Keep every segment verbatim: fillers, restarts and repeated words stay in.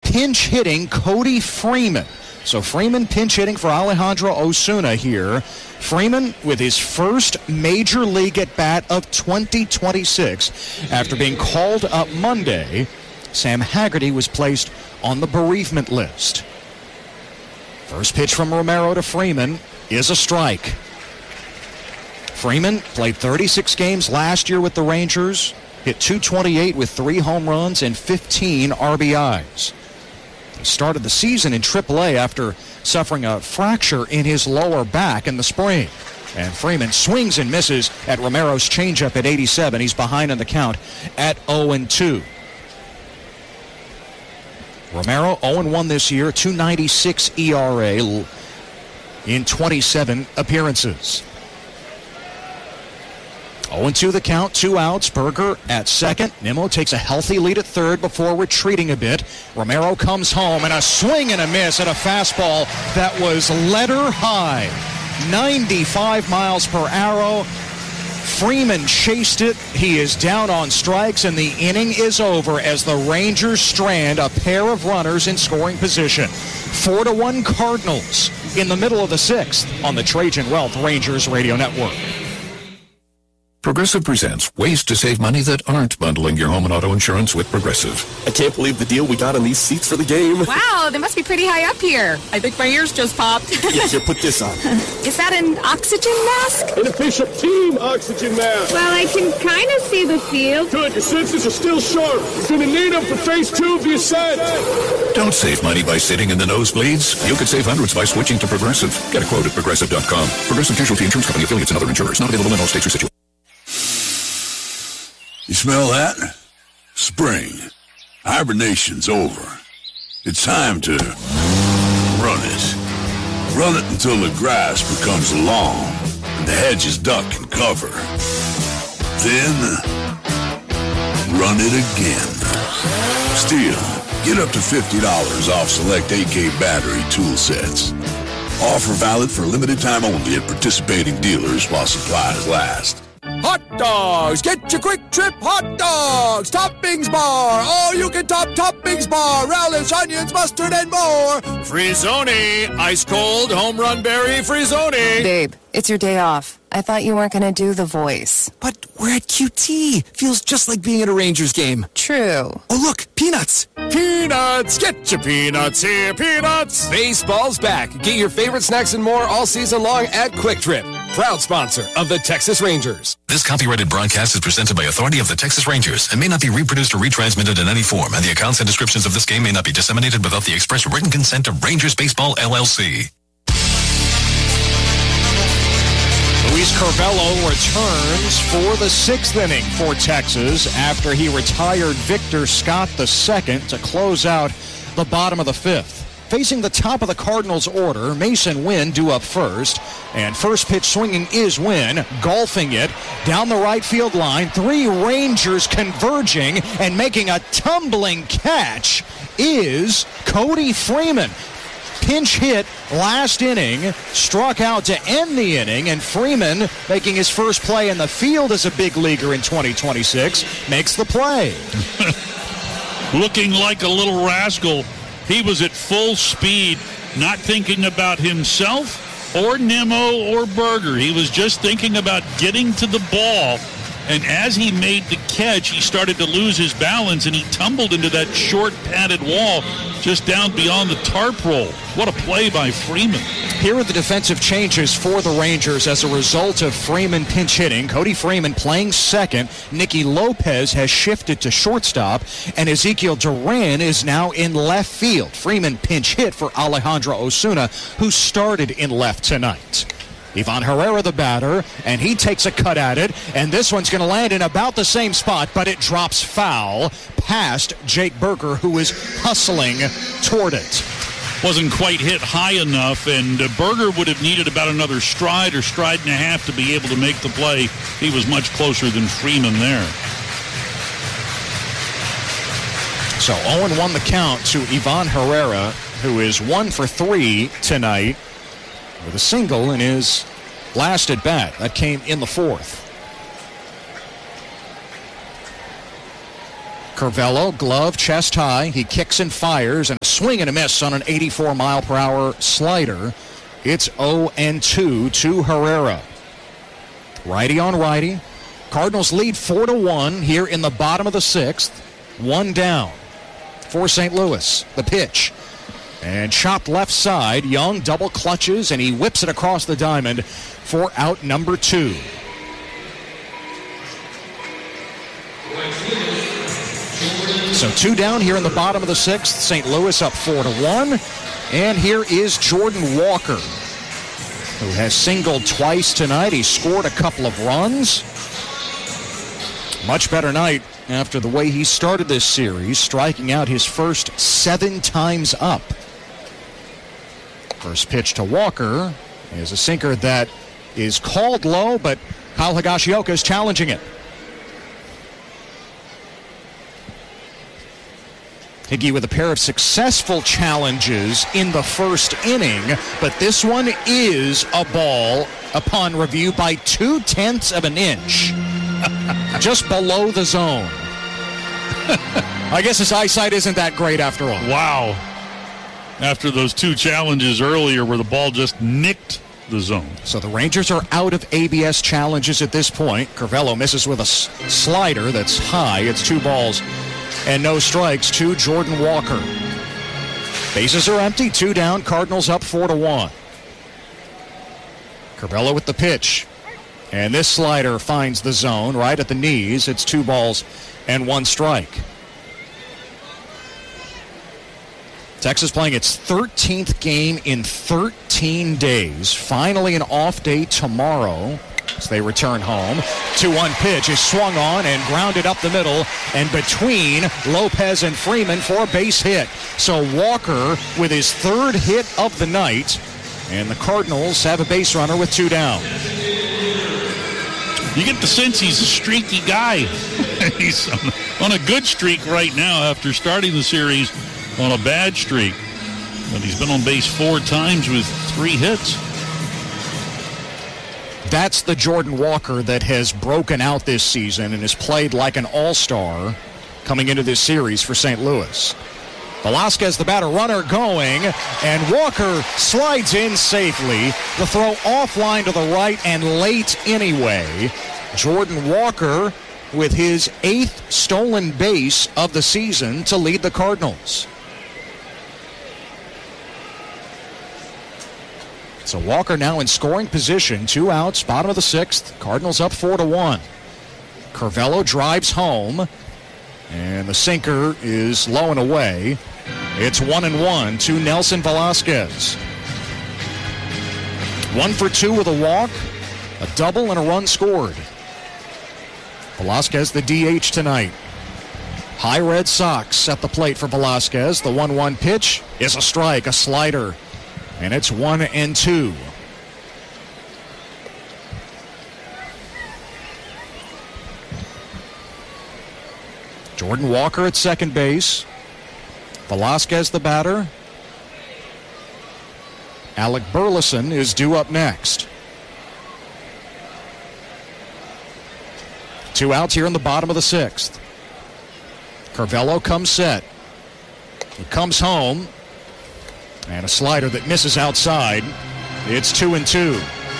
pinch hitting Cody Freeman. So Freeman pinch hitting for Alejandro Osuna here. Freeman with his first major league at bat of twenty twenty-six. After being called up Monday, Sam Haggerty was placed on the bereavement list. First pitch from Romero to Freeman is a strike. Freeman played thirty-six games last year with the Rangers, hit two twenty-eight with three home runs and fifteen R B Is. He started the season in triple A after suffering a fracture in his lower back in the spring. And Freeman swings and misses at Romero's changeup at eighty-seven. He's behind in the count at oh and two. Romero oh and one this year, two ninety-six E R A in twenty-seven appearances. oh and two the count, two outs. Berger at second. Nimmo takes a healthy lead at third before retreating a bit. Romero comes home and a swing and a miss at a fastball that was letter high. ninety-five miles per hour. Freeman chased it. He is down on strikes, and the inning is over as the Rangers strand a pair of runners in scoring position. Four to one Cardinals in the middle of the sixth on the Trajan Wealth Rangers Radio Network. Progressive presents ways to save money that aren't bundling your home and auto insurance with Progressive. I can't believe the deal we got on these seats for the game. Wow, they must be pretty high up here. I think my ears just popped. Yeah, here, put this on. Is that an oxygen mask? An official team oxygen mask. Well, I can kind of see the field. Good, your senses are still sharp. You're going to need them for phase two of the ascent. Don't save money by sitting in the nosebleeds. You could save hundreds by switching to Progressive. Get a quote at Progressive dot com. Progressive Casualty Insurance Company, affiliates, and other insurers. Not available in all states or situations. You smell that? Spring. Hibernation's over. It's time to run it. Run it until the grass becomes long and the hedges duck and cover. Then, run it again. Still, get up to fifty dollars off select A K battery tool sets. Offer valid for limited time only at participating dealers while supplies last. Hot dogs! Get your Quick Trip hot dogs! Toppings bar! All you can top toppings bar! Relish, onions, mustard, and more! Frizzoni! Ice cold home run berry Frizzoni! Babe, it's your day off. I thought you weren't going to do the voice. But we're at Q T. Feels just like being at a Rangers game. True. Oh, look! Peanuts! Peanuts! Get your peanuts here, peanuts! Baseball's back. Get your favorite snacks and more all season long at Quick Trip. Proud sponsor of the Texas Rangers. This copyrighted broadcast is presented by authority of the Texas Rangers and may not be reproduced or retransmitted in any form, and the accounts and descriptions of this game may not be disseminated without the express written consent of Rangers Baseball, L L C. Luis Curvelo returns for the sixth inning for Texas after he retired Victor Scott the second to close out the bottom of the fifth. Facing the top of the Cardinals order, Mason Wynn due up first. And first pitch swinging is Wynn, golfing it down the right field line. Three Rangers converging and making a tumbling catch is Cody Freeman. Pinch hit last inning, struck out to end the inning, and Freeman, making his first play in the field as a big leaguer in twenty twenty-six, makes the play. Looking like a little rascal. He was at full speed, not thinking about himself or Nimmo or Berger. He was just thinking about getting to the ball. And as he made the catch, he started to lose his balance, and he tumbled into that short padded wall just down beyond the tarp roll. What a play by Freeman. Here are the defensive changes for the Rangers as a result of Freeman pinch hitting. Cody Freeman playing second. Nicky Lopez has shifted to shortstop, and Ezekiel Duran is now in left field. Freeman pinch hit for Alejandro Osuna, who started in left tonight. Ivan Herrera the batter, and he takes a cut at it, and this one's going to land in about the same spot, but it drops foul past Jake Berger, who is hustling toward it. Wasn't quite hit high enough, and uh, Berger would have needed about another stride or stride and a half to be able to make the play. He was much closer than Freeman there. So oh and one the count to Ivan Herrera, who is one for three tonight, with a single in his last at bat. That came in the fourth. Curvello, glove, chest high. He kicks and fires, and a swing and a miss on an eighty-four mile per hour slider. It's oh and two to Herrera. Righty on righty. Cardinals lead four to one here in the bottom of the sixth. One down for Saint Louis. The pitch. And chopped left side. Young double clutches, and he whips it across the diamond for out number two. So two down here in the bottom of the sixth. Saint Louis up four to one. And here is Jordan Walker, who has singled twice tonight. He scored a couple of runs. Much better night after the way he started this series, striking out his first seven times up. First pitch to Walker is a sinker that is called low, but Kyle Higashioka is challenging it. Higgy with a pair of successful challenges in the first inning, but this one is a ball upon review by two-tenths of an inch. Just below the zone. I guess his eyesight isn't that great after all. Wow. After those two challenges earlier where the ball just nicked the zone. So the Rangers are out of A B S challenges at this point. Curvello misses with a s- slider that's high. It's two balls and no strikes to Jordan Walker. Bases are empty, two down, Cardinals up four to one. Curvello with the pitch. And this slider finds the zone right at the knees. It's two balls and one strike. Texas playing its thirteenth game in thirteen days. Finally an off day tomorrow as they return home. two one pitch is swung on and grounded up the middle and between Lopez and Freeman for a base hit. So Walker with his third hit of the night, and the Cardinals have a base runner with two down. You get the sense he's a streaky guy. He's on a good streak right now after starting the series on a bad streak. But he's been on base four times with three hits. That's the Jordan Walker that has broken out this season and has played like an all-star coming into this series for Saint Louis. Velasquez, the batter runner, going, and Walker slides in safely. The throw offline to the right and late anyway. Jordan Walker with his eighth stolen base of the season to lead the Cardinals. So Walker now in scoring position, two outs, bottom of the sixth. Cardinals up four to one. Curvello drives home, and the sinker is low and away. It's one and one to Nelson Velasquez. One for two with a walk, a double, and a run scored. Velasquez the D H tonight. High Red Sox at the plate for Velasquez. The one one pitch is a strike, a slider. And it's one and two. Jordan Walker at second base. Velasquez the batter. Alec Burleson is due up next. Two outs here in the bottom of the sixth. Curvello comes set. He comes home. And a slider that misses outside. It's two and two.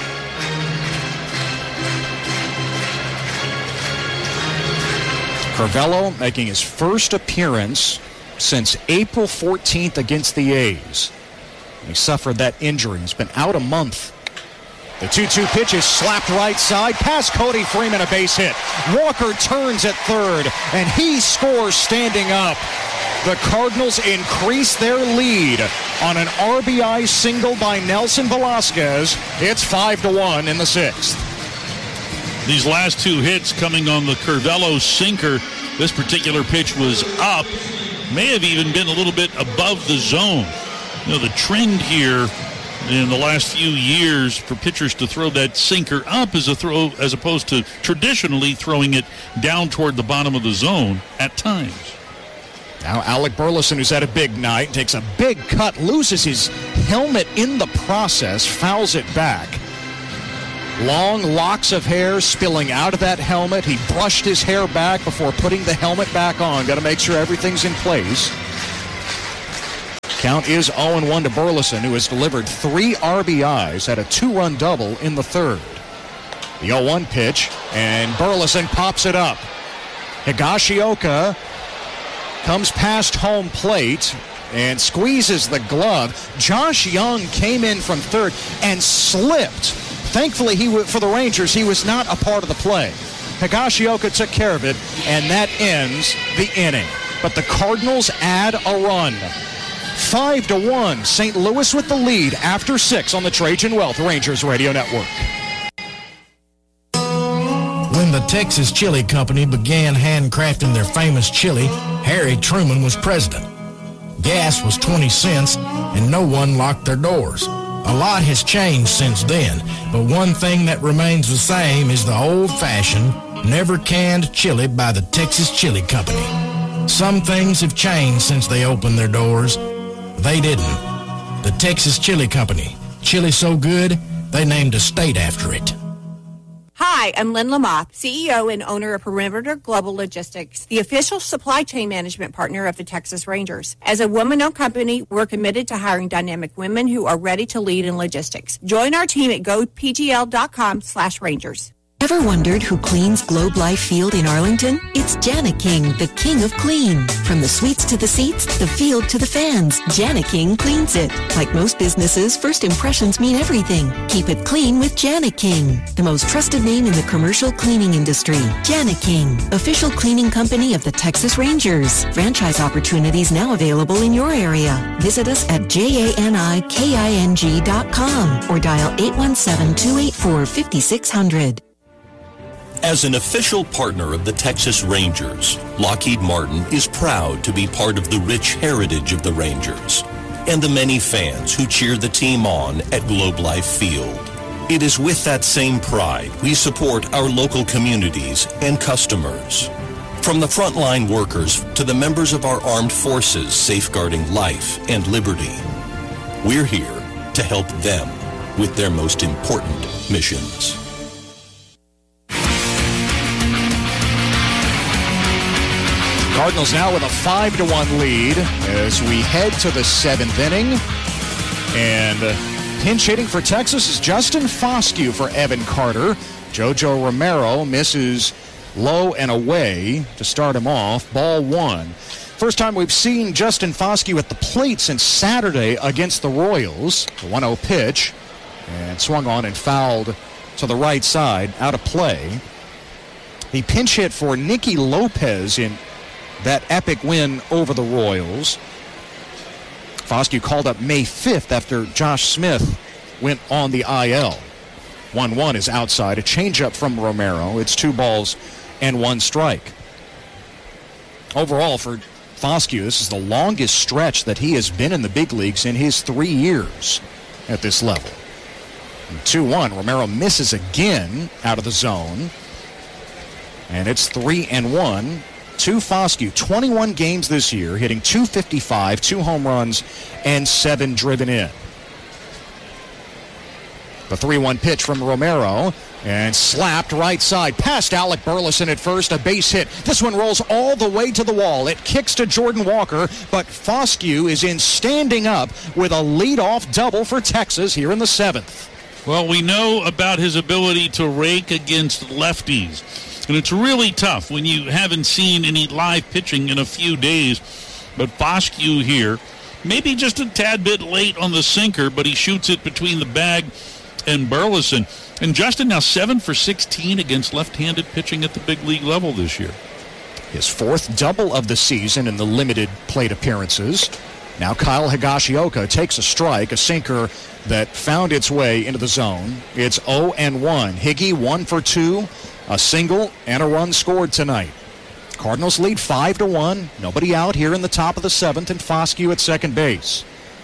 Curvello making his first appearance since April fourteenth against the A's. He suffered that injury. He's been out a month. The two two pitch is slapped right side, past Cody Freeman, a base hit. Walker turns at third, and he scores standing up. The Cardinals increase their lead on an R B I single by Nelson Velasquez. It's five to one in the sixth. These last two hits coming on the Curvello sinker. This particular pitch was up, may have even been a little bit above the zone. You know, the trend here in the last few years for pitchers to throw that sinker up as a throw, as opposed to traditionally throwing it down toward the bottom of the zone at times. Now Alec Burleson, who's had a big night, takes a big cut, loses his helmet in the process, fouls it back. Long locks of hair spilling out of that helmet. He brushed his hair back before putting the helmet back on. Got to make sure everything's in place. Count is oh and one to Burleson, who has delivered three R B Is, had a two-run double in the third. The oh one pitch, and Burleson pops it up. Higashioka comes past home plate and squeezes the glove. Josh Young came in from third and slipped. Thankfully, he w- for the Rangers, he was not a part of the play. Higashioka took care of it, and that ends the inning. But the Cardinals add a run. Five to one, Saint Louis with the lead after six on the Trajan Wealth Rangers Radio Network. When the Texas Chili Company began handcrafting their famous chili, Harry Truman was president. Gas was twenty cents, and no one locked their doors. A lot has changed since then, but one thing that remains the same is the old-fashioned, never-canned chili by the Texas Chili Company. Some things have changed since they opened their doors. They didn't. The Texas Chili Company. Chili so good, they named a state after it. Hi, I'm Lynn Lamoth, C E O and owner of Perimeter Global Logistics, the official supply chain management partner of the Texas Rangers. As a woman-owned company, we're committed to hiring dynamic women who are ready to lead in logistics. Join our team at gopgl.com slash Rangers. Ever wondered who cleans Globe Life Field in Arlington? It's Jana King, the king of clean. From the suites to the seats, the field to the fans, Jana King cleans it. Like most businesses, first impressions mean everything. Keep it clean with Jana King, the most trusted name in the commercial cleaning industry. Jana King, official cleaning company of the Texas Rangers. Franchise opportunities now available in your area. Visit us at janiking dot com or dial eight one seven, two eight four, five six zero zero. As an official partner of the Texas Rangers, Lockheed Martin is proud to be part of the rich heritage of the Rangers and the many fans who cheer the team on at Globe Life Field. It is with that same pride we support our local communities and customers. From the frontline workers to the members of our armed forces safeguarding life and liberty, we're here to help them with their most important missions. Cardinals now with a five to one lead as we head to the seventh inning. And pinch hitting for Texas is Justin Foscue for Evan Carter. Jojo Romero misses low and away to start him off. Ball one. First time we've seen Justin Foscue at the plate since Saturday against the Royals. The one oh pitch. And swung on and fouled to the right side, out of play. He pinch hit for Nicky Lopez in that epic win over the Royals. Foscue called up May fifth after Josh Smith went on the I L. one one is outside. A changeup from Romero. It's two balls and one strike. Overall, for Foscue, this is the longest stretch that he has been in the big leagues in his three years at this level. two one, Romero misses again out of the zone. And it's three and one. To Foscue, twenty-one games this year, hitting two fifty-five, two home runs, and seven driven in. The three one pitch from Romero, and slapped right side, past Alec Burleson at first, a base hit. This one rolls all the way to the wall. It kicks to Jordan Walker, but Foscue is in standing up with a leadoff double for Texas here in the seventh. Well, we know about his ability to rake against lefties. And it's really tough when you haven't seen any live pitching in a few days. But Foscue here, maybe just a tad bit late on the sinker, but he shoots it between the bag and Burleson. And Justin now seven for sixteen against left-handed pitching at the big league level this year. His fourth double of the season in the limited plate appearances. Now Kyle Higashioka takes a strike, a sinker that found its way into the zone. It's oh and one. Higgy one for two. A single and a run scored tonight. Cardinals lead five to one. Nobody out here in the top of the seventh, and Foscue at second base.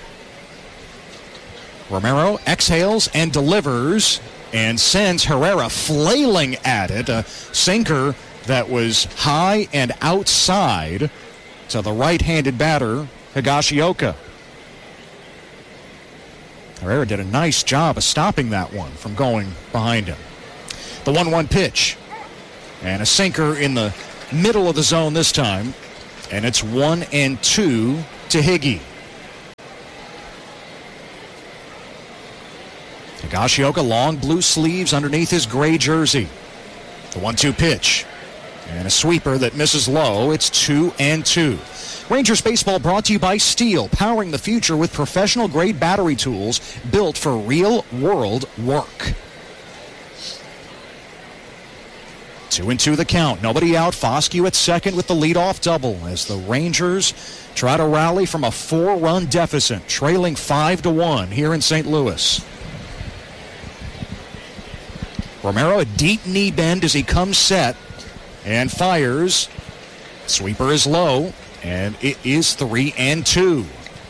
Romero exhales and delivers and sends Herrera flailing at it. A sinker that was high and outside to the right-handed batter, Higashioka. Herrera did a nice job of stopping that one from going behind him. The one one pitch. And a sinker in the middle of the zone this time. And it's one and two to Higgy. Higashioka, long blue sleeves underneath his gray jersey. The one two pitch. And a sweeper that misses low. It's two and two. Rangers baseball brought to you by Steel, powering the future with professional-grade battery tools built for real-world work. Two and two the count. Nobody out. Foscue at second with the leadoff double as the Rangers try to rally from a four-run deficit, trailing five to one here in Saint Louis. Romero, a deep knee bend as he comes set and fires. Sweeper is low, and it is three and two.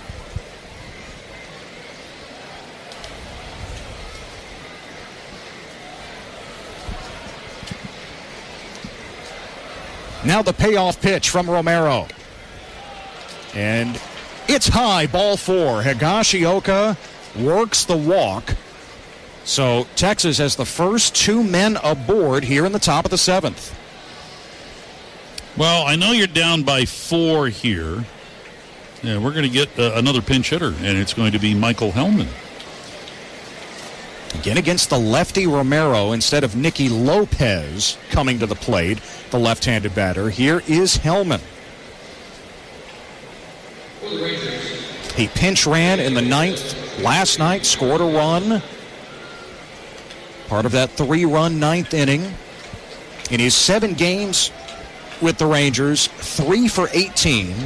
Now the payoff pitch from Romero. And it's high, ball four. Higashioka works the walk. So Texas has the first two men aboard here in the top of the seventh. Well, I know you're down by four here. Yeah, we're going to get uh, another pinch hitter, and it's going to be Michael Hellman. Again against the lefty Romero instead of Nicky Lopez coming to the plate, the left-handed batter. Here is Hellman. He pinch ran in the ninth last night, scored a run. Part of that three-run ninth inning. In his seven games with the Rangers, three for eighteen.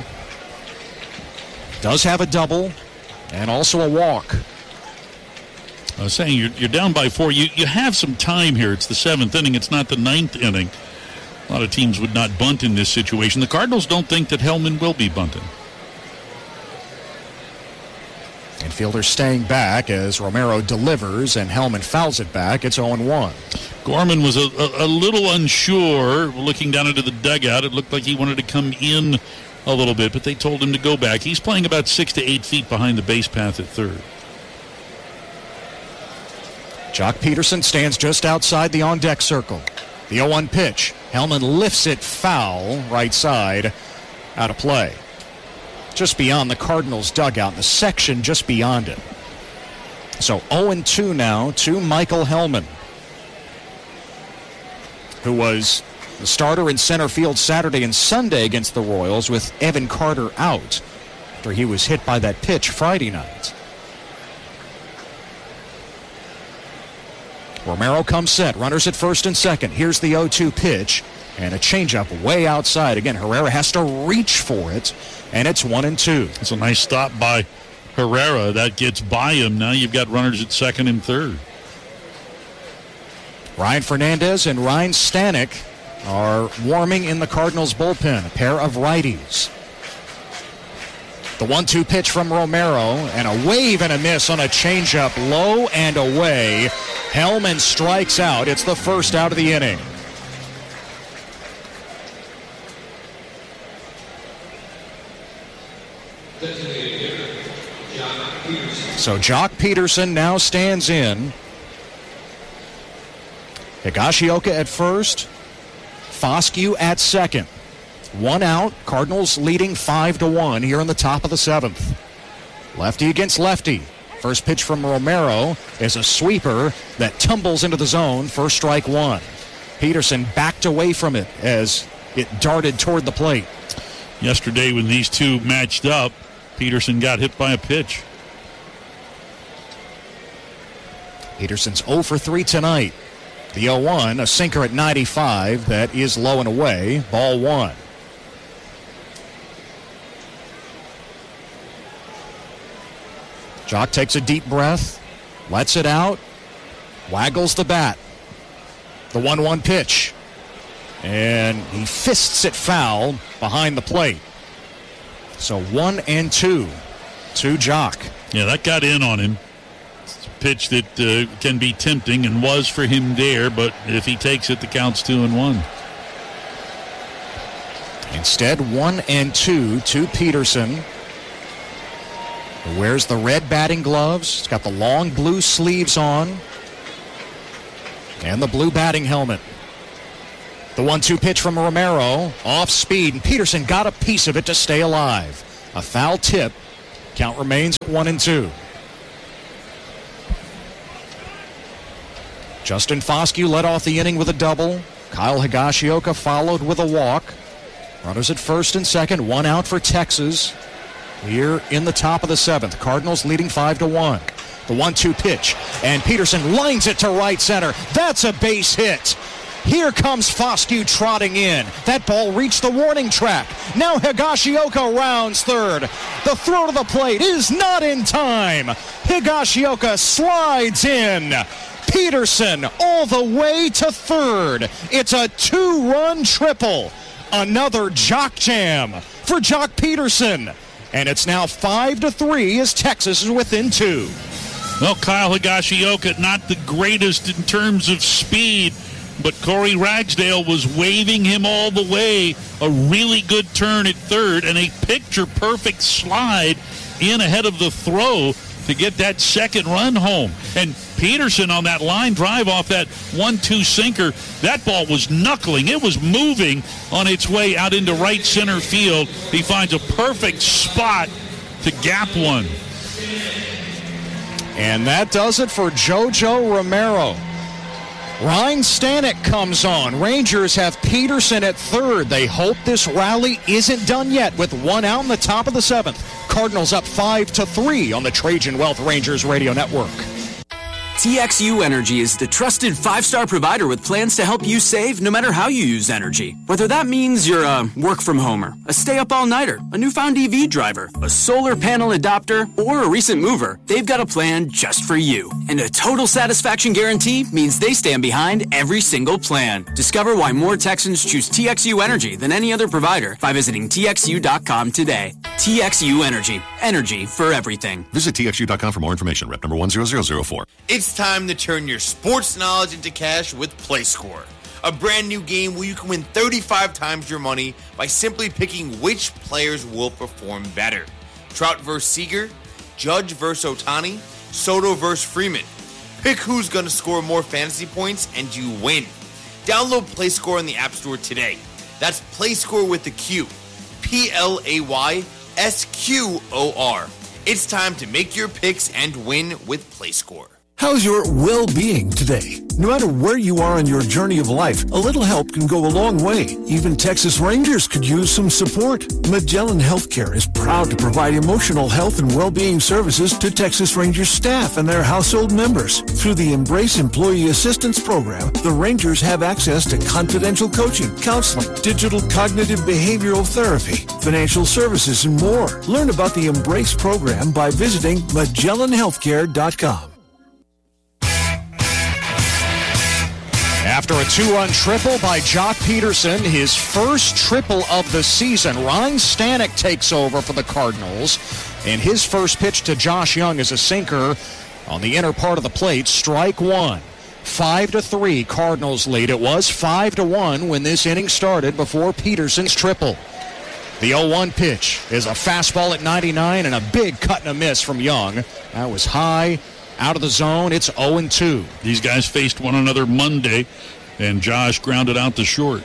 Does have a double and also a walk. I was saying you're, you're down by four. You, you have some time here. It's the seventh inning. It's not the ninth inning. A lot of teams would not bunt in this situation. The Cardinals don't think that Hellman will be bunting. Infielder staying back as Romero delivers and Hellman fouls it back. It's oh and one. Gorman was a, a, a little unsure looking down into the dugout. It looked like he wanted to come in a little bit, but they told him to go back. He's playing about six to eight feet behind the base path at third. Jock Peterson stands just outside the on-deck circle. The oh one pitch. Hellman lifts it foul, right side, out of play. Just beyond the Cardinals' dugout, the section just beyond it. So oh and two now to Michael Hellman, who was the starter in center field Saturday and Sunday against the Royals with Evan Carter out after he was hit by that pitch Friday night. Romero comes set, runners at first and second. Here's the oh two pitch, and a changeup way outside. Again, Herrera has to reach for it, and it's one and two. It's a nice stop by Herrera. That gets by him. Now you've got runners at second and third. Ryan Fernandez and Ryan Stanek are warming in the Cardinals bullpen, a pair of righties. The one two pitch from Romero, and a wave and a miss on a changeup, low and away. Hellman strikes out. It's the first out of the inning. So Jock Peterson now stands in. Higashioka at first. Foscue at second. One out. Cardinals leading five to one here in the top of the seventh. Lefty against lefty. First pitch from Romero is a sweeper that tumbles into the zone. First strike one. Peterson backed away from it as it darted toward the plate. Yesterday when these two matched up, Peterson got hit by a pitch. Peterson's oh for three tonight. The oh one, a sinker at ninety-five that is low and away. Ball one. Jock takes a deep breath, lets it out, waggles the bat. The one one pitch. And he fists it foul behind the plate. So one and two to Jock. Yeah, that got in on him. It's a pitch that uh, can be tempting and was for him there, but if he takes it, the count's two and one. Instead, one and two to Peterson. He wears the red batting gloves. He's got the long blue sleeves on. And the blue batting helmet. The one two pitch from Romero. Off speed, and Peterson got a piece of it to stay alive. A foul tip. Count remains at one and two. Justin Foscue led off the inning with a double. Kyle Higashioka followed with a walk. Runners at first and second, one out for Texas. Here in the top of the seventh, Cardinals leading five to one. The one two pitch, and Peterson lines it to right center. That's a base hit. Here comes Foscue trotting in. That ball reached the warning track. Now Higashioka rounds third. The throw to the plate is not in time. Higashioka slides in. Peterson all the way to third. It's a two-run triple. Another jock jam for Jock Peterson. And it's now five to three as Texas is within two. Well, Kyle Higashioka, not the greatest in terms of speed, but Corey Ragsdale was waving him all the way. A really good turn at third and a picture-perfect slide in ahead of the throw to get that second run home. And Peterson on that line drive off that one two sinker, that ball was knuckling. It was moving on its way out into right center field. He finds a perfect spot to gap one. And that does it for JoJo Romero. Ryan Stanek comes on. Rangers have Peterson at third. They hope this rally isn't done yet with one out in the top of the seventh. Cardinals up five to three on the Trajan Wealth Rangers Radio Network. T X U Energy is the trusted five-star provider with plans to help you save no matter how you use energy. Whether that means you're a work-from-homer, a stay-up-all-nighter, a newfound E V driver, a solar panel adopter, or a recent mover, they've got a plan just for you. And a total satisfaction guarantee means they stand behind every single plan. Discover why more Texans choose T X U Energy than any other provider by visiting T X U dot com today. T X U Energy. Energy for everything. Visit T X U dot com for more information. Rep number one zero zero zero four. It's time to turn your sports knowledge into cash with PlayScore, a brand new game where you can win thirty-five times your money by simply picking which players will perform better. Trout versus Seager, Judge versus Ohtani, Soto versus Freeman. Pick who's going to score more fantasy points and you win. Download PlayScore in the App Store today. That's PlayScore with the Q. P L A Y S Q O R. It's time to make your picks and win with PlayScore. How's your well-being today? No matter where you are on your journey of life, a little help can go a long way. Even Texas Rangers could use some support. Magellan Healthcare is proud to provide emotional health and well-being services to Texas Rangers staff and their household members. Through the Embrace Employee Assistance Program, the Rangers have access to confidential coaching, counseling, digital cognitive behavioral therapy, financial services, and more. Learn about the Embrace program by visiting Magellan Healthcare dot com. After a two-run triple by Jock Peterson, his first triple of the season, Ryan Stanek takes over for the Cardinals, and his first pitch to Josh Young is a sinker on the inner part of the plate, strike one. Five to three, Cardinals lead. It was five to one when this inning started before Peterson's triple. The oh one pitch is a fastball at ninety-nine and a big cut and a miss from Young. That was high. Out of the zone, it's oh and two. These guys faced one another Monday, and Josh grounded out the short.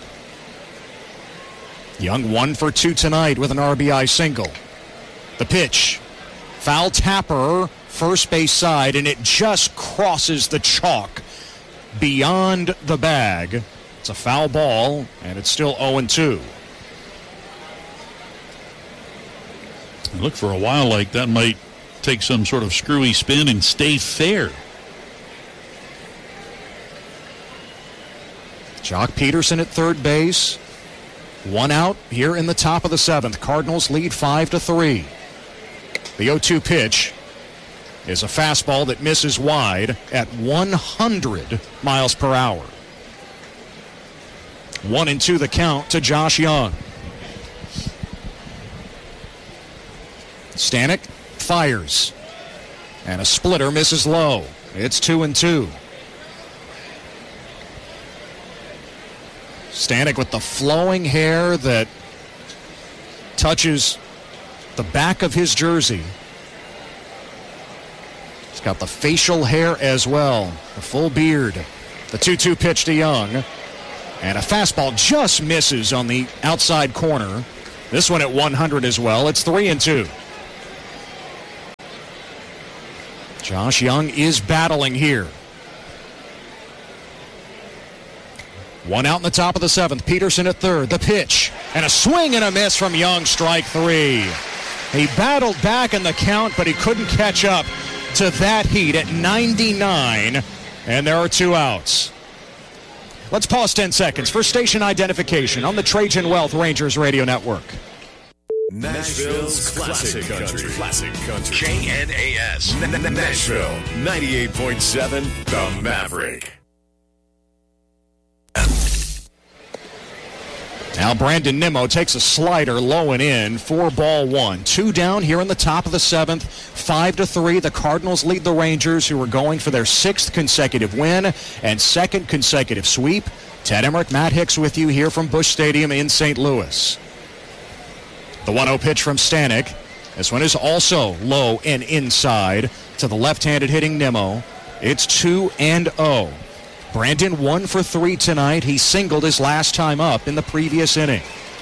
Young one for two tonight with an R B I single. The pitch, foul tapper, first base side, and it just crosses the chalk beyond the bag. It's a foul ball, and it's still oh and two. Look, for a while like that might take some sort of screwy spin and stay fair. Jock Peterson at third base. One out here in the top of the seventh. Cardinals lead five to three. The oh two pitch is a fastball that misses wide at one hundred miles per hour. One and two the count to Josh Young. Stanek fires, and a splitter misses low. It's two and two. Stanek with the flowing hair that touches the back of his jersey. got the facial hair as well, the full beard. The two two pitch to Young. And a fastball just misses on the outside corner. This one at one hundred as well. It's three and two. Josh Young is battling here. One out in the top of the seventh. Peterson at third. The pitch. And a swing and a miss from Young. Strike three. He battled back in the count, but he couldn't catch up to that heat at ninety-nine. And there are two outs. Let's pause ten seconds for station identification on the Trajan Wealth Rangers Radio Network. Nashville's classic country. Classic country. K N A S. Nashville. ninety-eight point seven The Maverick. Now Brandon Nimmo takes a slider low and in. Four ball one. Two down here in the top of the seventh. Five to three. The Cardinals lead the Rangers, who are going for their sixth consecutive win and second consecutive sweep. Ted Emmerich, Matt Hicks with you here from Busch Stadium in Saint Louis. The one oh pitch from Stanek. This one is also low and inside to the left-handed hitting Nimmo. It's two and oh. Brandon one for three tonight. He singled his last time up in the previous inning.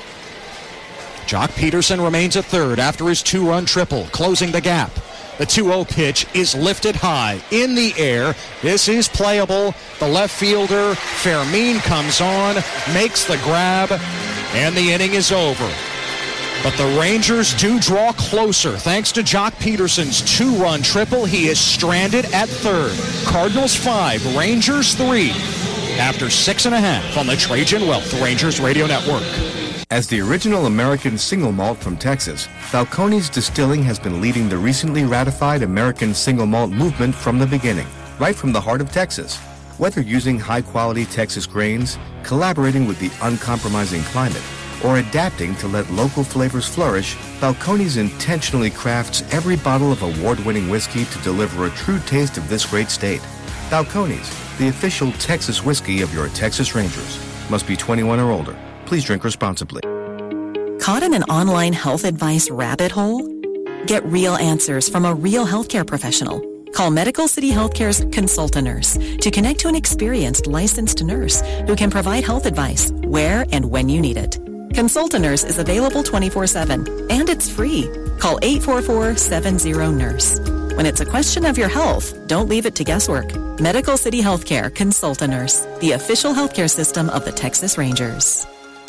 Jock Peterson remains at third after his two-run triple, closing the gap. The two oh pitch is lifted high in the air. This is playable. The left fielder, Fermin, comes on, makes the grab, and the inning is over. But the Rangers do draw closer. Thanks to Jock Peterson's two-run triple, he is stranded at third. Cardinals five, Rangers three. After six and a half on the Trajan Wealth Rangers Radio Network. As the original American single malt from Texas, Balcones Distilling has been leading the recently ratified American single malt movement from the beginning, right from the heart of Texas. Whether using high-quality Texas grains, collaborating with the uncompromising climate, or adapting to let local flavors flourish, Balcones intentionally crafts every bottle of award-winning whiskey to deliver a true taste of this great state. Balcones, the official Texas whiskey of your Texas Rangers. Must be twenty-one or older. Please drink responsibly. Caught in an online health advice rabbit hole? Get real answers from a real healthcare professional. Call Medical City Healthcare's Consulta Nurse to connect to an experienced licensed nurse who can provide health advice where and when you need it. Consulta Nurse is available twenty-four seven, and it's free. Call eight four four, seven zero, nurse. When it's a question of your health, don't leave it to guesswork. Medical City Healthcare Consulta Nurse, the official healthcare system of the Texas Rangers.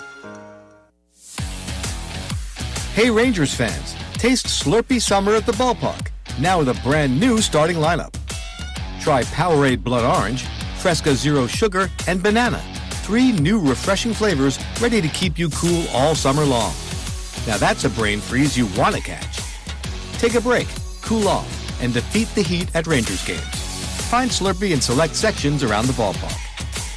Hey Rangers fans, taste Slurpee Summer at the ballpark, now with a brand new starting lineup. Try Powerade Blood Orange, Fresca Zero Sugar, and Banana. Three new refreshing flavors ready to keep you cool all summer long. Now that's a brain freeze you want to catch. Take a break, cool off, and defeat the heat at Rangers games. Find Slurpee in select sections around the ballpark.